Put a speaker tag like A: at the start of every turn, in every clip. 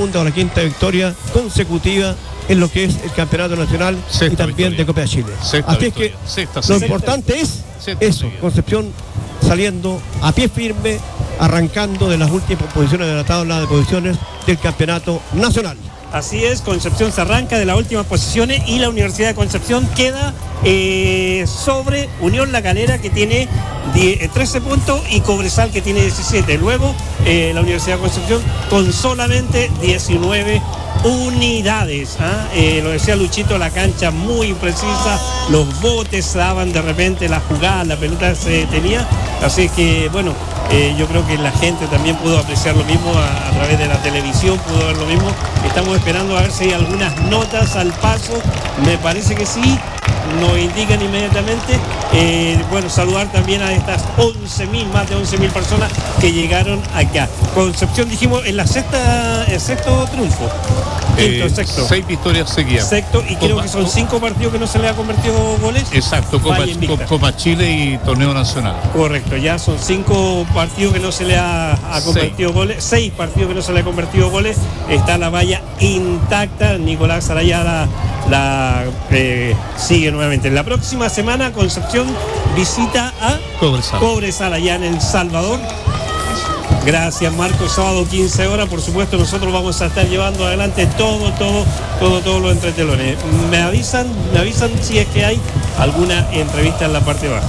A: segunda o la quinta victoria consecutiva en lo que es el campeonato nacional y también de Copa de Chile. Así es que lo importante es eso, Concepción saliendo a pie firme, arrancando de las últimas posiciones de la tabla de posiciones del campeonato nacional.
B: Así es, Concepción se arranca de las últimas posiciones y la Universidad de Concepción queda sobre Unión La Calera, que tiene 13 puntos, y Cobresal, que tiene 17. Luego la Universidad de Concepción con solamente 19 unidades. Lo decía Luchito, la cancha muy imprecisa, los botes daban de repente, la jugada, la pelota se detenía. Así que bueno, yo creo que la gente también pudo apreciar lo mismo a través de la televisión, pudo ver lo mismo. Estamos esperando a ver si hay algunas notas al paso. Me parece que sí, nos indican inmediatamente. Bueno, saludar también a estas 11.000, más de 11.000 personas que llegaron acá. Concepción, dijimos, en la el sexto triunfo. Quinto, sexto.
C: 6 victorias seguidas.
B: Sexto, y creo que son 5 partidos que no se le ha convertido goles.
C: Exacto, Copa Chile y Torneo Nacional.
B: Correcto, ya son 5 partidos que no se le ha convertido goles, 6 partidos que no se le ha convertido goles. Está la valla intacta. Nicolás Araya la sigue nuevamente. La próxima semana Concepción visita a Cobresal allá en El Salvador. Gracias, Marco. Sábado 15 horas, por supuesto, nosotros vamos a estar llevando adelante todos los entretelones. Me avisan si es que hay alguna entrevista en la parte baja.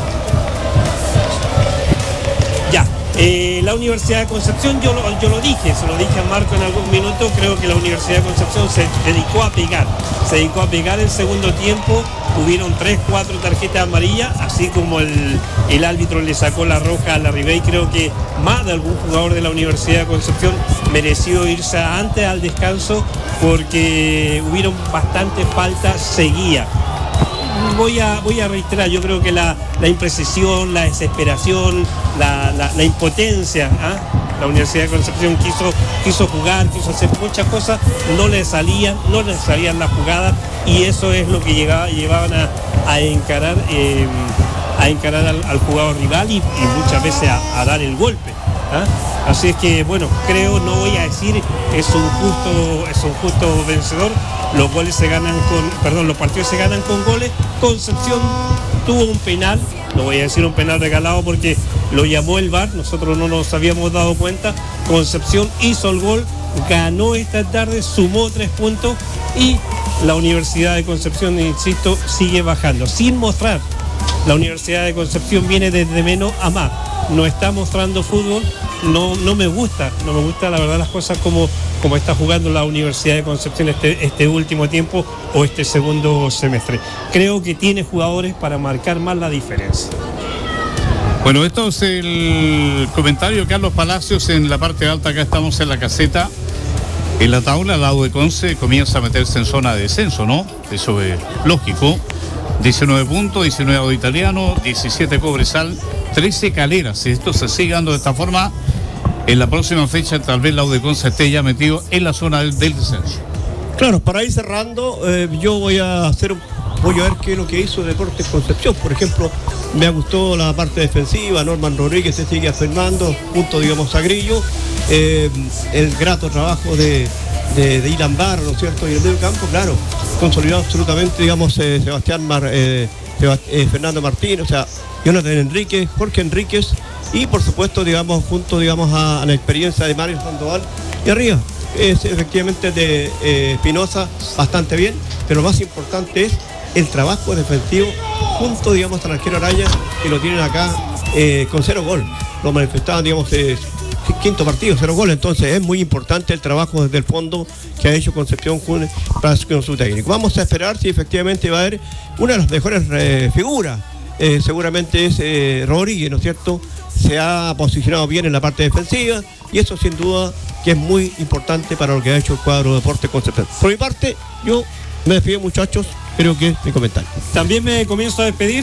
B: Ya. La Universidad de Concepción, yo lo dije, se lo dije a Marco en algún minuto. Creo que la Universidad de Concepción se dedicó a pegar el segundo tiempo. Hubieron 3-4 tarjetas amarillas, así como el árbitro le sacó la roja a la Ribey. Creo que más de algún jugador de la Universidad de Concepción mereció irse antes al descanso, porque hubieron bastantes faltas seguidas. Voy a reiterar, yo creo que la imprecisión, la desesperación, la impotencia, la Universidad de Concepción quiso jugar, quiso hacer muchas cosas, no le salían las jugadas, y eso es lo que llevaban a encarar al jugador rival y muchas veces a dar el golpe. Así es que bueno, creo, no voy a decir es un justo vencedor. Los partidos se ganan con goles. Concepción tuvo un penal, no voy a decir un penal regalado porque lo llamó el VAR, nosotros no nos habíamos dado cuenta. Concepción hizo el gol, ganó esta tarde, sumó 3 puntos, y la Universidad de Concepción, insisto, sigue bajando sin mostrar. La Universidad de Concepción viene desde menos a más, no está mostrando fútbol. No me gusta la verdad las cosas como está jugando la Universidad de Concepción este último tiempo o este segundo semestre. Creo que tiene jugadores para marcar más la diferencia.
C: Bueno, esto es el comentario de Carlos Palacios en la parte alta. Acá estamos en la caseta, en la tabla. Al lado de Conce comienza a meterse en zona de descenso, ¿no? Eso es lógico. 19 puntos, 19 Audax Italiano, 17 Cobresal, 13 Calera. Si esto se sigue dando de esta forma, en la próxima fecha tal vez la Audax Conce esté ya metido en la zona del descenso.
A: Claro, para ir cerrando, yo voy a ver qué es lo que hizo Deportes Concepción. Por ejemplo, me gustó la parte defensiva, Norman Rodríguez se sigue afirmando, junto, digamos, a Grillo, el grato trabajo de Ilan Barra, ¿no es cierto? Y el medio campo, claro, consolidado absolutamente, digamos, Fernando Martín, o sea, Jonathan Enríquez, Jorge Enríquez, y por supuesto, digamos, junto, digamos, a la experiencia de Mario Sandoval, y arriba es efectivamente de Espinosa, bastante bien, pero lo más importante es el trabajo defensivo junto, digamos, al arquero Araya, que lo tienen acá con 0 gol. Lo manifestaban, digamos, quinto partido, 0 goles. Entonces es muy importante el trabajo desde el fondo que ha hecho Concepción con su técnico. Vamos a esperar si efectivamente va a haber una de las mejores figuras. Seguramente es Rodríguez, ¿no es cierto? Se ha posicionado bien en la parte defensiva, y eso sin duda que es muy importante para lo que ha hecho el cuadro de Deportes Concepción. Por mi parte, yo me despido, muchachos, creo que es mi comentario.
B: También me comienzo a despedir,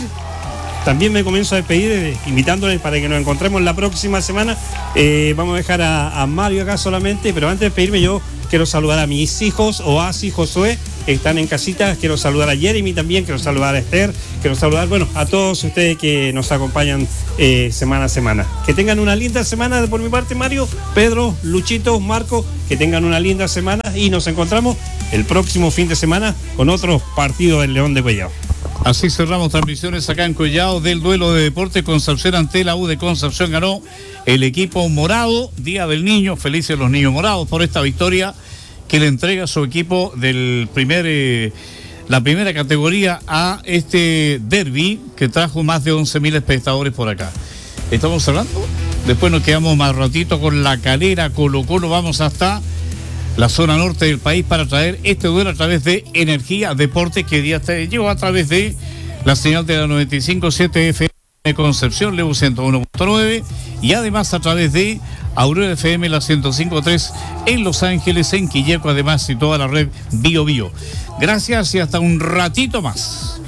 B: invitándoles para que nos encontremos la próxima semana. Vamos a dejar a Mario acá solamente, pero antes de despedirme yo quiero saludar a mis hijos, Oasi, Josué, están en casita. Quiero saludar a Jeremy también, quiero saludar a Esther, quiero saludar, bueno, a todos ustedes que nos acompañan semana a semana. Que tengan una linda semana de por mi parte, Mario, Pedro, Luchito, Marco, que tengan una linda semana y nos encontramos el próximo fin de semana con otro partido del León de Collao.
C: Así cerramos transmisiones acá en Collao del duelo de Deportes Concepción ante la U de Concepción. Ganó el equipo morado, Día del Niño, felices los niños morados por esta victoria que le entrega su equipo del la primera categoría a este derbi que trajo más de 11.000 espectadores por acá. Estamos hablando, después nos quedamos más ratito con La Calera, Colo-Colo, vamos hasta la zona norte del país para traer este duelo a través de Energía Deporte, que día llegó a través de la señal de la 95.7 FM Concepción, Lebu 101.9, y además a través de Aurora FM la 105.3 en Los Ángeles, en Quilleco, además, y toda la red Bio Bio. Gracias y hasta un ratito más.